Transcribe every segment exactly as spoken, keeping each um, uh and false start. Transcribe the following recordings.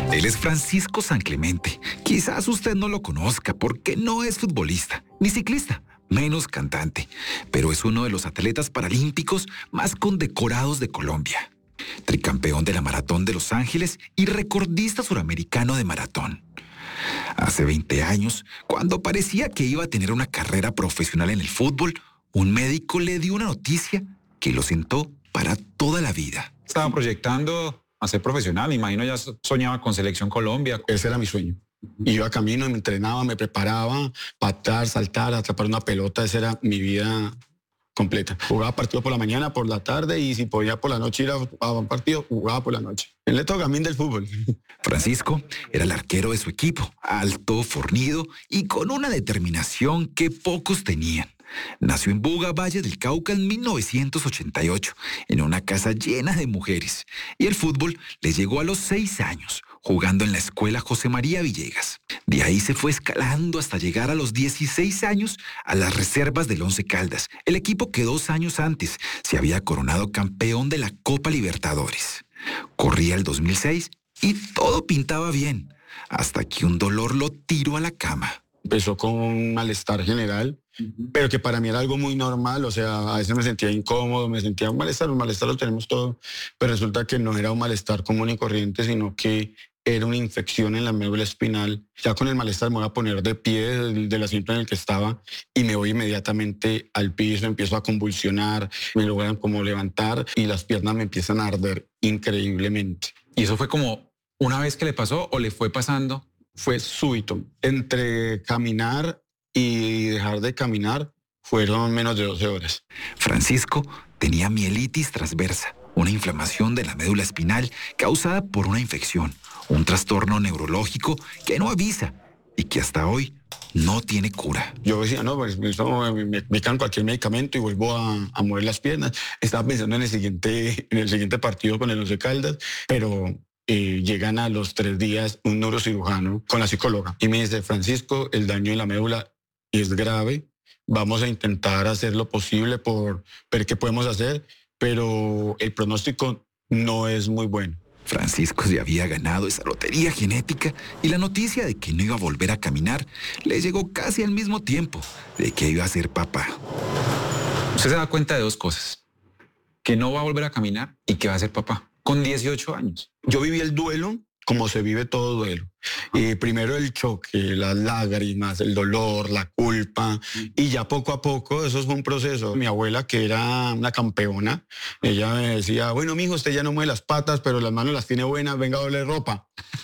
Él es Francisco San Clemente. Quizás usted no lo conozca porque no es futbolista, ni ciclista, menos cantante, pero es uno de los atletas paralímpicos más condecorados de Colombia. Tricampeón de la Maratón de Los Ángeles y recordista suramericano de maratón. Hace veinte años, cuando parecía que iba a tener una carrera profesional en el fútbol, un médico le dio una noticia que lo sentó para toda la vida. Estaba proyectando a ser profesional, me imagino ya soñaba con Selección Colombia. Ese era mi sueño. Iba camino, me entrenaba, me preparaba, patar, saltar, atrapar una pelota, esa era mi vida completa. Jugaba partido por la mañana, por la tarde y si podía por la noche ir a, a un partido, jugaba por la noche. El Neto Gamín del fútbol. Francisco era el arquero de su equipo, alto, fornido y con una determinación que pocos tenían. Nació en Buga, Valle del Cauca, en mil novecientos ochenta y ocho, en una casa llena de mujeres. Y el fútbol le llegó a los seis años, jugando en la escuela José María Villegas. De ahí se fue escalando hasta llegar a los dieciséis años a las reservas del Once Caldas, el equipo que dos años antes se había coronado campeón de la Copa Libertadores. Corría el dos mil seis y todo pintaba bien, hasta que un dolor lo tiró a la cama. Empezó con un malestar general, uh-huh. pero que para mí era algo muy normal, o sea, a veces me sentía incómodo, me sentía un malestar, un malestar lo tenemos todo, pero resulta que no era un malestar común y corriente, sino que era una infección en la médula espinal. Ya con el malestar me voy a poner de pie del, del asiento en el que estaba y me voy inmediatamente al piso, empiezo a convulsionar, me logran como levantar y las piernas me empiezan a arder increíblemente. ¿Y eso fue como una vez que le pasó o le fue pasando? Fue súbito. Entre caminar y dejar de caminar fueron menos de doce horas. Francisco tenía mielitis transversa, una inflamación de la médula espinal causada por una infección, un trastorno neurológico que no avisa y que hasta hoy no tiene cura. Yo decía, no, pues eso, me, me, me dan cualquier medicamento y vuelvo a, a mover las piernas. Estaba pensando en el siguiente, en el siguiente partido con el Once Caldas, pero... Eh, llegan a los tres días un neurocirujano con la psicóloga y me dice, Francisco, el daño en la médula es grave, vamos a intentar hacer lo posible por ver qué podemos hacer, pero el pronóstico no es muy bueno. Francisco se había ganado esa lotería genética y la noticia de que no iba a volver a caminar le llegó casi al mismo tiempo de que iba a ser papá. Usted se da cuenta de dos cosas, que no va a volver a caminar y que va a ser papá. Con dieciocho años. Yo viví el duelo como se vive todo duelo. Eh, primero el choque, las lágrimas, el dolor, la culpa. Y ya poco a poco, eso fue un proceso. Mi abuela, que era una campeona, ella me decía, bueno, mijo, usted ya no mueve las patas, pero las manos las tiene buenas, venga a doler ropa.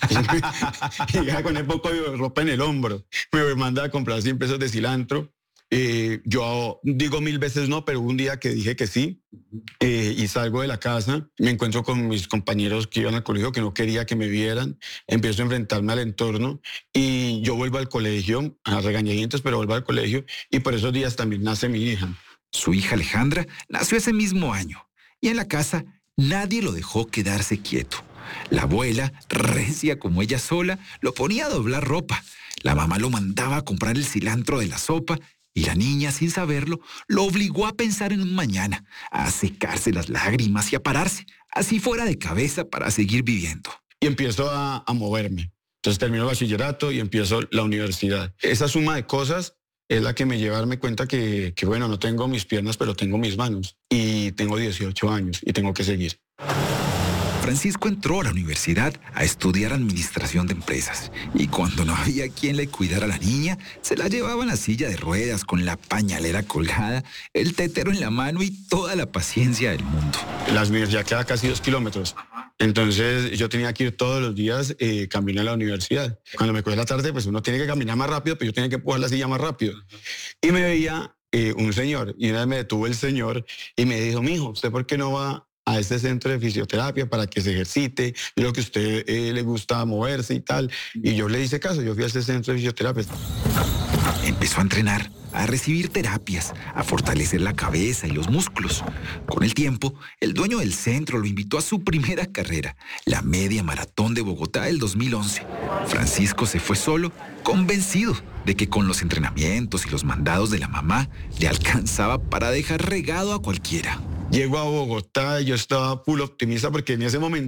Y ya con el poco de ropa en el hombro. Me manda a comprar cien pesos de cilantro. Eh, yo digo mil veces no, pero un día que dije que sí, eh, y salgo de la casa, me encuentro con mis compañeros que iban al colegio, que no quería que me vieran, empiezo a enfrentarme al entorno y yo vuelvo al colegio, a regañadientes, pero vuelvo al colegio y por esos días también nace mi hija. Su hija Alejandra nació ese mismo año y en la casa nadie lo dejó quedarse quieto. La abuela, recia como ella sola, lo ponía a doblar ropa. La mamá lo mandaba a comprar el cilantro de la sopa. Y la niña, sin saberlo, lo obligó a pensar en un mañana, a secarse las lágrimas y a pararse, así fuera de cabeza para seguir viviendo. Y empiezo a, a moverme. Entonces termino el bachillerato y empiezo la universidad. Esa suma de cosas es la que me lleva a darme cuenta que, que, bueno, no tengo mis piernas, pero tengo mis manos. Y tengo dieciocho años y tengo que seguir. Francisco entró a la universidad a estudiar administración de empresas y cuando no había quien le cuidara a la niña, se la llevaba en la silla de ruedas con la pañalera colgada, el tetero en la mano y toda la paciencia del mundo. La universidad queda casi dos kilómetros, entonces yo tenía que ir todos los días eh, camino a la universidad. Cuando me cogía la tarde, pues uno tiene que caminar más rápido, pero yo tenía que empujar la silla más rápido. Y me veía eh, un señor y una vez me detuvo el señor y me dijo, mijo, ¿usted por qué no va a este centro de fisioterapia para que se ejercite? Yo creo que a usted eh, le gusta moverse y tal. Y yo le hice caso, yo fui a este centro de fisioterapia. Empezó a entrenar, a recibir terapias, a fortalecer la cabeza y los músculos. Con el tiempo, el dueño del centro lo invitó a su primera carrera, la media maratón de Bogotá del dos mil once. Francisco se fue solo, convencido de que con los entrenamientos y los mandados de la mamá le alcanzaba para dejar regado a cualquiera. Llego a Bogotá y yo estaba full optimista porque en ese momento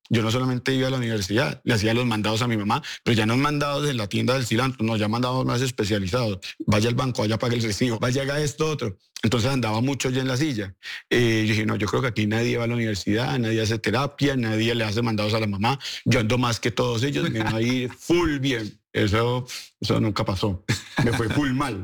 yo no solamente iba a la universidad, le hacía los mandados a mi mamá, pero ya no mandados en la tienda del cilantro, no, ya mandados más especializados. Vaya al banco, vaya pague el recibo, vaya haga esto, otro. Entonces andaba mucho ya en la silla. Eh, yo dije, no, yo creo que aquí nadie va a la universidad, nadie hace terapia, nadie le hace mandados a la mamá. Yo ando más que todos ellos, me va a ir full bien. Eso, eso nunca pasó. Me fue full mal.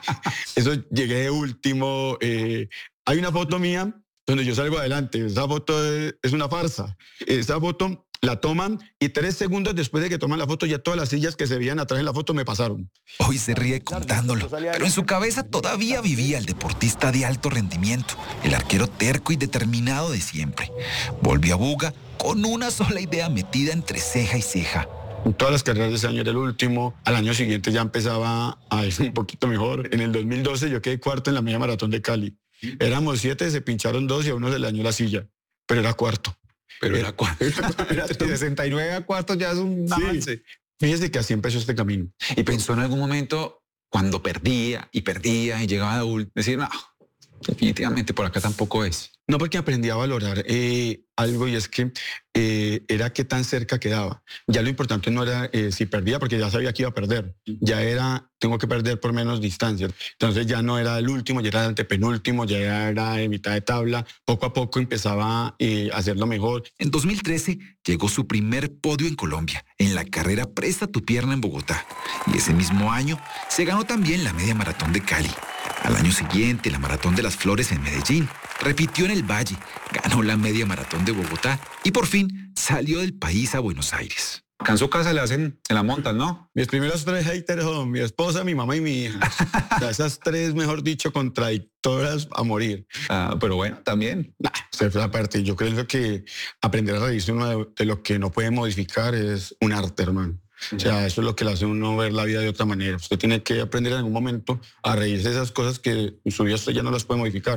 Eso llegué de último. Eh, hay una foto mía donde yo salgo adelante. Esa foto es, es una farsa. Esa foto la toman y tres segundos después de que toman la foto ya todas las sillas que se veían atrás en la foto me pasaron. Hoy se ríe contándolo, pero en su cabeza todavía vivía el deportista de alto rendimiento, el arquero terco y determinado de siempre. Volvió a Buga con una sola idea metida entre ceja y ceja. En todas las carreras de ese año era el último. Al año siguiente ya empezaba a ir un poquito mejor. En el dos mil doce yo quedé cuarto en la media maratón de Cali. Éramos siete, se pincharon dos y a uno se le dañó la silla, pero era cuarto. Pero era cuarto. Era De sesenta y nueve a cuarto ya es un Sí. avance. Fíjese que así empezó este camino. Y pensó en algún momento, cuando perdía y perdía y llegaba a ul- decir, no, definitivamente por acá tampoco es. No, porque aprendí a valorar eh, algo y es que eh, era qué tan cerca quedaba. Ya lo importante no era eh, si perdía, porque ya sabía que iba a perder. Ya era, tengo que perder por menos distancia. Entonces ya no era el último, ya era el antepenúltimo, ya era de mitad de tabla. Poco a poco empezaba eh, a hacerlo mejor. En dos mil trece llegó su primer podio en Colombia, en la carrera Presta tu Pierna en Bogotá. Y ese mismo año se ganó también la media maratón de Cali. Al año siguiente, la Maratón de las Flores en Medellín. Repitió en el Valle, ganó la media maratón de Bogotá y por fin salió del país a Buenos Aires. Acá en su casa le hacen, se la montan, ¿no? Mis primeros tres haters son mi esposa, mi mamá y mi hija. O sea, esas tres, mejor dicho, contradictoras a morir. Ah, pero bueno, también. Nah, se fue aparte. Yo creo que aprender a reírse uno de, de lo que no puede modificar es un arte, hermano. O sea, eso es lo que le hace a uno ver la vida de otra manera. Usted tiene que aprender en algún momento a reírse de esas cosas que en su vida usted ya no las puede modificar.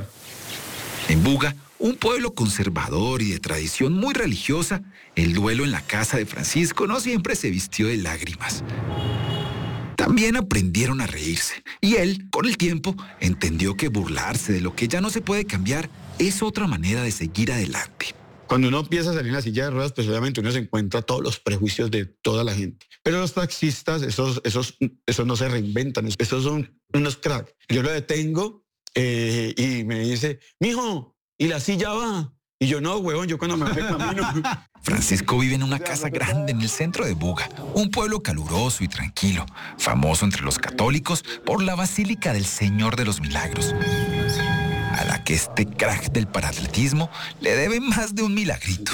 En Buga, un pueblo conservador y de tradición muy religiosa, el duelo en la casa de Francisco no siempre se vistió de lágrimas. También aprendieron a reírse y él, con el tiempo, entendió que burlarse de lo que ya no se puede cambiar es otra manera de seguir adelante. Cuando uno empieza a salir en la silla de ruedas, pues obviamente uno se encuentra todos los prejuicios de toda la gente. Pero los taxistas, esos, esos, esos no se reinventan, esos son unos cracks. Yo lo detengo eh, y me dice, mijo, ¿y la silla va? Y yo, no, huevón, yo cuando me voy camino. Francisco vive en una casa grande en el centro de Buga, un pueblo caluroso y tranquilo, famoso entre los católicos por la Basílica del Señor de los Milagros, a la que este crack del paratletismo le debe más de un milagrito.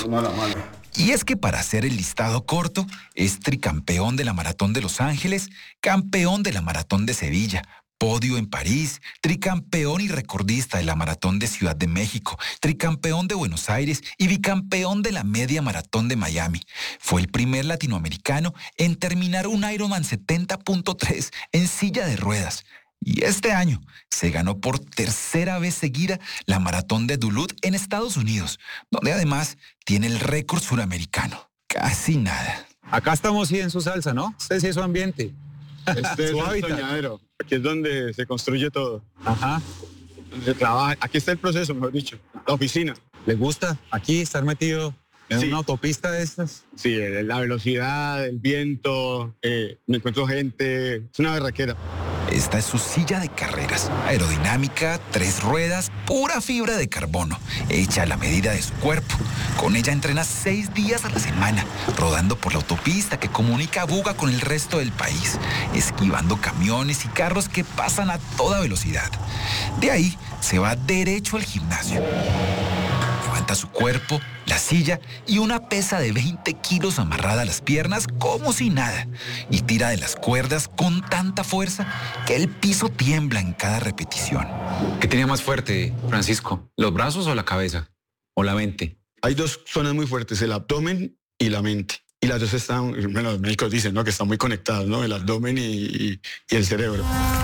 Y es que para hacer el listado corto, es tricampeón de la Maratón de Los Ángeles, campeón de la Maratón de Sevilla, podio en París, tricampeón y recordista de la Maratón de Ciudad de México, tricampeón de Buenos Aires y bicampeón de la Media Maratón de Miami. Fue el primer latinoamericano en terminar un Ironman setenta punto tres en silla de ruedas. Y este año se ganó por tercera vez seguida la Maratón de Duluth en Estados Unidos, donde además tiene el récord suramericano. Casi nada. Acá estamos sí en su salsa, ¿no? Este sí es su ambiente. Este es Su el hábitat. soñadero. Aquí es donde se construye todo. Ajá. Donde se trabaja. Aquí está el proceso, mejor dicho. La oficina. ¿Le gusta aquí estar metido en Sí. una autopista de estas? Sí, la velocidad, el viento, eh, me encuentro gente. Es una berraquera. Esta es su silla de carreras, aerodinámica, tres ruedas, pura fibra de carbono, hecha a la medida de su cuerpo. Con ella entrena seis días a la semana, rodando por la autopista que comunica a Buga con el resto del país, esquivando camiones y carros que pasan a toda velocidad. De ahí se va derecho al gimnasio. Levanta su cuerpo, la silla y una pesa de veinte kilos amarrada a las piernas como si nada. Y tira de las cuerdas con tanta fuerza que el piso tiembla en cada repetición. ¿Qué tenía más fuerte, Francisco? ¿Los brazos o la cabeza? ¿O la mente? Hay dos zonas muy fuertes, el abdomen y la mente. Y las dos están, bueno, los médicos dicen, ¿no?, que están muy conectadas, ¿no? El abdomen y, y, y el cerebro.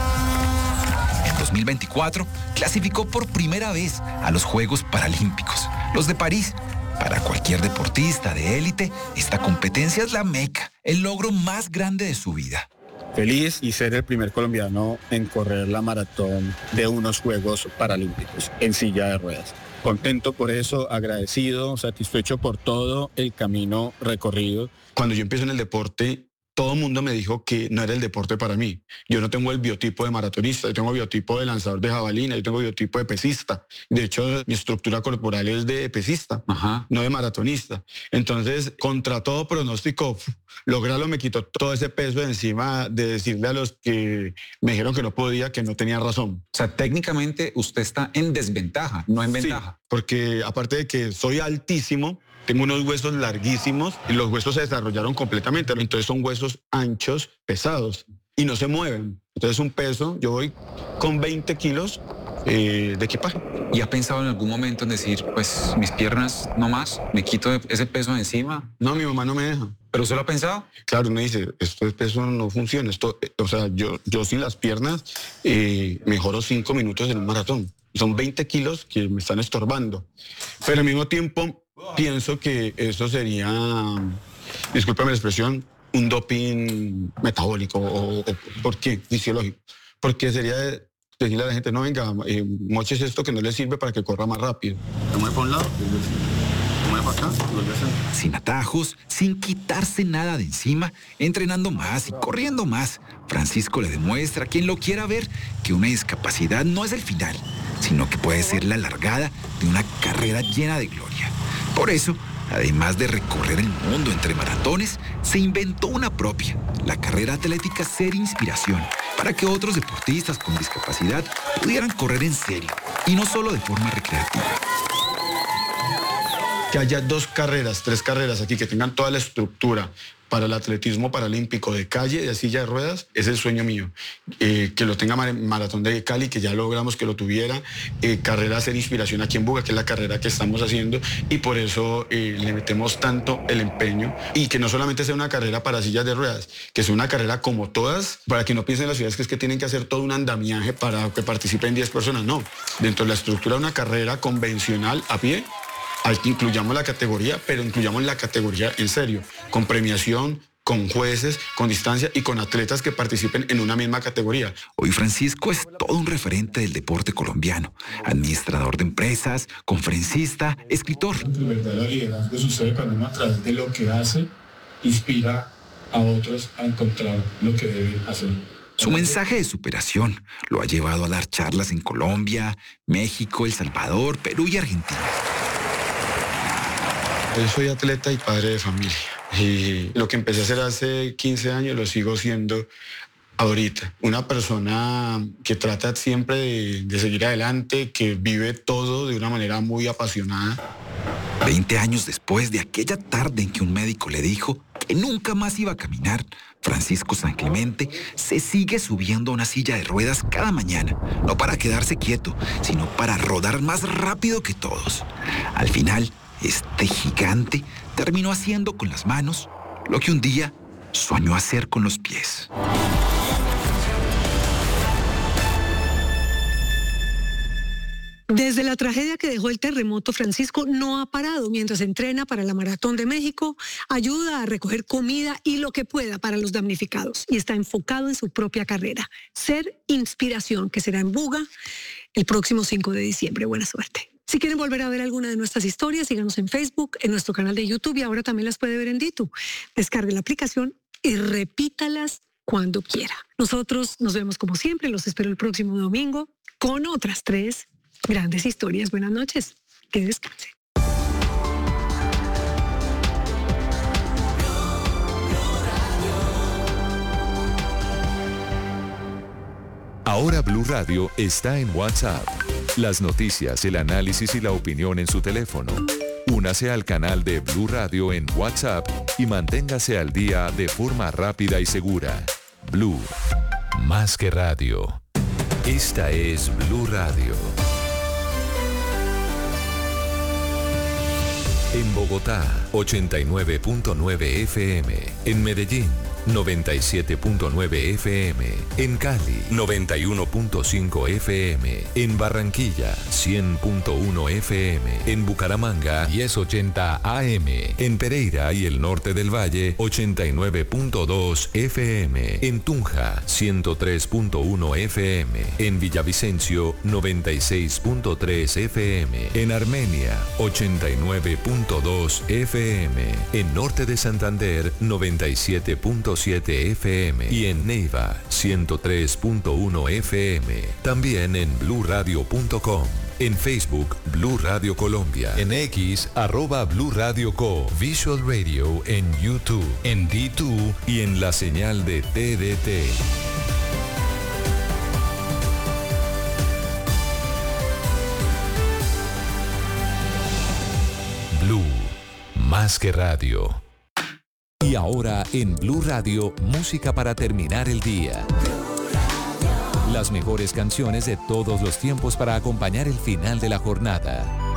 En dos mil veinticuatro clasificó por primera vez a los Juegos Paralímpicos, los de París. Para cualquier deportista de élite, esta competencia es la meca, el logro más grande de su vida. Feliz y ser el primer colombiano en correr la maratón de unos Juegos Paralímpicos en silla de ruedas. Contento por eso, agradecido, satisfecho por todo el camino recorrido. Cuando yo empiezo en el deporte, todo el mundo me dijo que no era el deporte para mí. Yo no tengo el biotipo de maratonista, yo tengo biotipo de lanzador de jabalina, yo tengo biotipo de pesista. De hecho, mi estructura corporal es de pesista, Ajá. no de maratonista. Entonces, contra todo pronóstico, lograrlo me quitó todo ese peso de encima de decirle a los que me dijeron que no podía, que no tenía razón. O sea, técnicamente usted está en desventaja, no en ventaja. Sí, porque aparte de que soy altísimo, tengo unos huesos larguísimos y los huesos se desarrollaron completamente. Entonces son huesos anchos, pesados y no se mueven. Entonces un peso, yo voy con veinte kilos eh, de equipaje. ¿Y ha pensado en algún momento en decir, pues mis piernas no más, me quito ese peso de encima? No, mi mamá no me deja. ¿Pero usted lo ha pensado? Claro, uno dice, esto de peso no funciona. Esto, o sea, yo, yo sin las piernas eh, mejoro cinco minutos en un maratón. Son veinte kilos que me están estorbando. Pero al mismo tiempo pienso que eso sería, discúlpame la expresión, un doping metabólico o, o ¿por qué? Fisiológico. Porque sería decirle a la gente, no, venga, eh, moches esto que no le sirve para que corra más rápido. Tome para un lado, tome para acá, sin atajos, sin quitarse nada de encima, entrenando más y corriendo más, Francisco le demuestra a quien lo quiera ver que una discapacidad no es el final, sino que puede ser la largada de una carrera llena de gloria. Por eso, además de recorrer el mundo entre maratones, se inventó una propia, la carrera atlética Ser Inspiración, para que otros deportistas con discapacidad pudieran correr en serio y no solo de forma recreativa. Que haya dos carreras, tres carreras aquí que tengan toda la estructura para el atletismo paralímpico de calle, de silla de ruedas, es el sueño mío. Eh, que lo tenga Maratón de Cali, que ya logramos que lo tuviera, eh, carrera Ser Inspiración aquí en Buga, que es la carrera que estamos haciendo, y por eso eh, le metemos tanto el empeño, y que no solamente sea una carrera para sillas de ruedas, que sea una carrera como todas, para que no piensen las ciudades que es que tienen que hacer todo un andamiaje para que participen diez personas, no. Dentro de la estructura de una carrera convencional a pie, al que incluyamos la categoría, pero incluyamos la categoría en serio, con premiación, con jueces, con distancia y con atletas que participen en una misma categoría. Hoy Francisco es todo un referente del deporte colombiano, administrador de empresas, conferencista, escritor. El verdadero liderazgo sucede cuando uno a través de lo que hace inspira a otros a encontrar lo que deben hacer. Su mensaje de superación lo ha llevado a dar charlas en Colombia, México, El Salvador, Perú y Argentina. Yo soy atleta y padre de familia. Y lo que empecé a hacer hace quince años lo sigo siendo ahorita. Una persona que trata siempre de, de seguir adelante, que vive todo de una manera muy apasionada. Veinte años después de aquella tarde en que un médico le dijo que nunca más iba a caminar, Francisco San Clemente se sigue subiendo a una silla de ruedas cada mañana, no para quedarse quieto, sino para rodar más rápido que todos. Al final, este gigante terminó haciendo con las manos lo que un día soñó hacer con los pies. Desde la tragedia que dejó el terremoto, Francisco no ha parado mientras entrena para la Maratón de México, ayuda a recoger comida y lo que pueda para los damnificados y está enfocado en su propia carrera, Ser Inspiración, que será en Buga el próximo cinco de diciembre. Buena suerte. Si quieren volver a ver alguna de nuestras historias, síganos en Facebook, en nuestro canal de YouTube y ahora también las puede ver en Ditu. Descargue la aplicación y repítalas cuando quiera. Nosotros nos vemos como siempre, los espero el próximo domingo con otras tres grandes historias. Buenas noches, que descansen. Ahora Blue Radio está en WhatsApp. Las noticias, el análisis y la opinión en su teléfono. Únase al canal de Blue Radio en WhatsApp y manténgase al día de forma rápida y segura. Blue, más que radio. Esta es Blue Radio. En Bogotá, ochenta y nueve punto nueve F M. En Medellín, noventa y siete punto nueve F M. En Cali, noventa y uno punto cinco F M. En Barranquilla, cien punto uno F M. En Bucaramanga, diez ochenta A M. En Pereira y el norte del Valle, ochenta y nueve punto dos F M. En Tunja, ciento tres punto uno F M. En Villavicencio, noventa y seis punto tres F M. En Armenia, ochenta y nueve punto dos F M. En Norte de Santander, noventa y siete punto siete F M. Y en Neiva, ciento tres punto uno F M. También en blue radio punto com. En Facebook, Blue Radio Colombia. En X, arroba Blue Radio Co. Visual Radio en YouTube, en D dos y en la señal de T D T. Blue, más que radio. Y ahora en Blue Radio, música para terminar el día. Las mejores canciones de todos los tiempos para acompañar el final de la jornada.